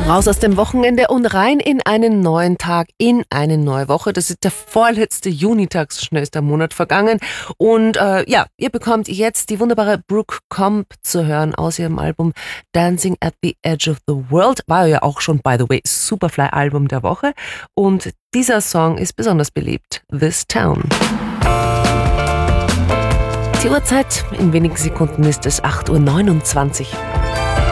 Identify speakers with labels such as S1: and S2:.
S1: Raus aus dem Wochenende und rein in einen neuen Tag, in eine neue Woche. Das ist der vorletzte Junitag, so schnell ist der Monat vergangen. Und ihr bekommt jetzt die wunderbare Brooke Comp zu hören aus ihrem Album Dancing at the Edge of the World. War ja auch schon, by the way, Superfly-Album der Woche. Und dieser Song ist besonders beliebt, This Town. Die Uhrzeit, in wenigen Sekunden ist es 8:29 Uhr.